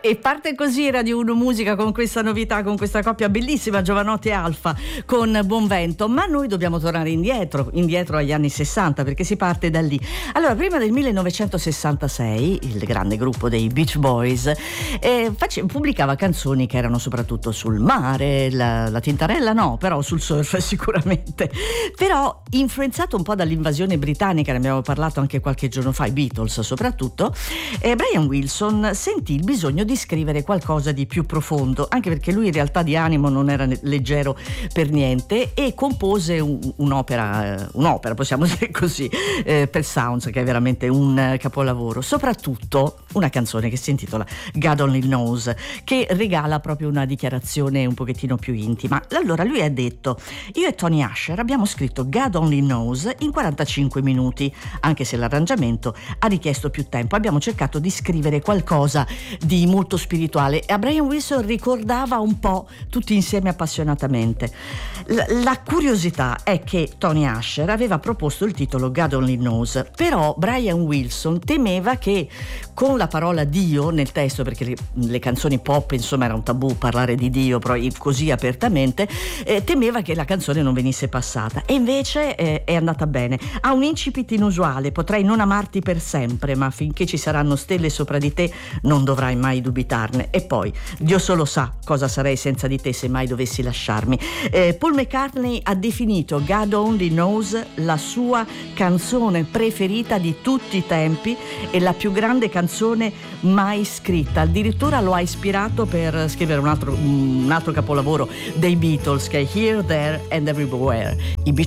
E parte così Radio 1 Musica con questa novità, con questa coppia bellissima, Jovanotti e Alfa con Buon Vento. Ma noi dobbiamo tornare indietro agli anni 60, perché si parte da lì. Allora, prima del 1966 il grande gruppo dei Beach Boys pubblicava canzoni che erano soprattutto sul mare, la tintarella no, però sul surf sicuramente. Però influenzato un po' dall'invasione britannica, ne abbiamo parlato anche qualche giorno fa, i Beatles soprattutto, Brian Wilson sentì il bisogno di scrivere qualcosa di più profondo, anche perché lui in realtà di animo non era leggero per niente, e compose un'opera, possiamo dire così, per Sounds, che è veramente un capolavoro, soprattutto una canzone che si intitola God Only Knows, che regala proprio una dichiarazione un pochettino più intima. Allora lui ha detto: io e Tony Asher abbiamo scritto God Only Knows in 45 minuti, anche se l'arrangiamento ha richiesto più tempo. Abbiamo cercato di scrivere qualcosa di molto spirituale, e a Brian Wilson ricordava un po' tutti insieme appassionatamente. La curiosità è che Tony Asher aveva proposto il titolo God Only Knows, però Brian Wilson temeva che con la parola Dio nel testo, perché le canzoni pop insomma era un tabù parlare di Dio così apertamente, temeva che la canzone non venisse passata, e invece è andata bene. Ha un incipit inusuale: potrei non amarti per sempre, ma finché ci saranno stelle sopra di te non dovrai mai dubitarne, e poi Dio solo sa cosa sarei senza di te se mai dovessi lasciarmi. Paul McCartney ha definito God Only Knows la sua canzone preferita di tutti i tempi e la più grande canzone mai scritta. Addirittura lo ha ispirato per scrivere un altro capolavoro dei Beatles, che è Here, There and Everywhere. I